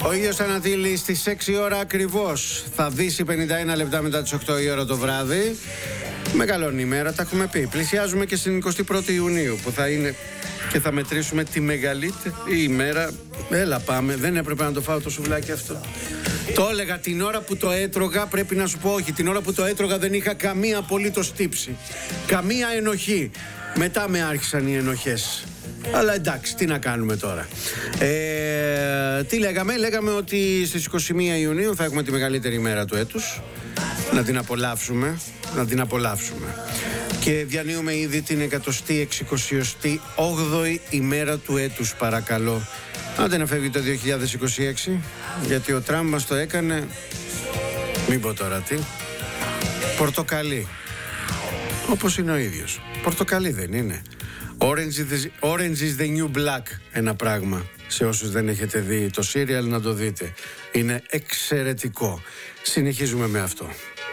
Ο ήλιος θα ανατείλει στις 6 ώρα ακριβώς. Θα δύσει 51 λεπτά μετά τις 8 η ώρα το βράδυ. Μεγαλώνει η μέρα, τα έχουμε πει. Πλησιάζουμε και στην 21η Ιουνίου που θα είναι και θα μετρήσουμε τη μεγαλύτερη ημέρα. Έλα πάμε, δεν έπρεπε να το φάω το σουβλάκι αυτό. Το έλεγα την ώρα που το έτρωγα, πρέπει να σου πω όχι. Την ώρα που το έτρωγα δεν είχα καμία απολύτως τύψη. Καμία ενοχή. Μετά με άρχισαν οι ενοχές. Αλλά εντάξει, τι να κάνουμε τώρα. Τι λέγαμε, λέγαμε ότι στις 21 Ιουνίου θα έχουμε τη μεγαλύτερη ημέρα του έτους. Να την απολαύσουμε, να την απολαύσουμε. Και διανύουμε ήδη την 168η ημέρα του έτους, παρακαλώ. Άντε να φεύγει το 2026, γιατί ο Τραμπ μας το έκανε, μην πω τώρα τι, πορτοκαλί. Όπως είναι ο ίδιος. Πορτοκαλί δεν είναι? Orange is the new black, ένα πράγμα. Σε όσους δεν έχετε δει το serial, να το δείτε. Είναι εξαιρετικό. Συνεχίζουμε με αυτό.